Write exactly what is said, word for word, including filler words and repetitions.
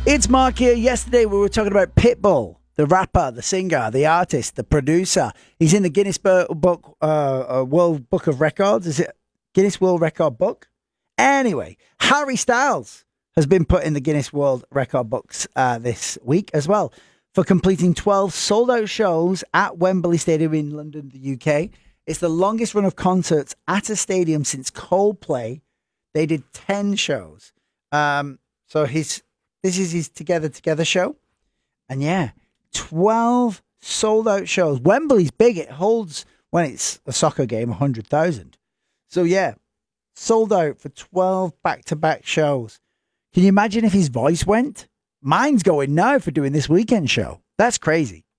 It's Mark here. Yesterday we were talking about Pitbull, the rapper, the singer, the artist, the producer. He's in the Guinness Book, uh, uh, World Book of Records. Is it Guinness World Record Book? Anyway, Harry Styles has been put in the Guinness World Record Books uh, this week as well for completing twelve sold-out shows at Wembley Stadium in London, the U K. It's the longest run of concerts at a stadium since Coldplay. They did ten shows. Um, so his this is his Together Together show. And yeah, twelve sold-out shows. Wembley's big. It holds, when it's a soccer game, one hundred thousand. So yeah, sold out for twelve back-to-back shows. Can you imagine if his voice went? Mine's going now for doing this weekend show. That's crazy.